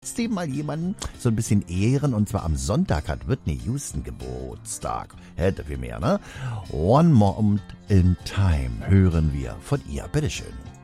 trotzdem mal jemanden so ein bisschen ehren. Und zwar am Sonntag hat Whitney Houston Geburtstag. Hätte viel mehr, ne? One Moment in Time hören wir von ihr. Bitteschön.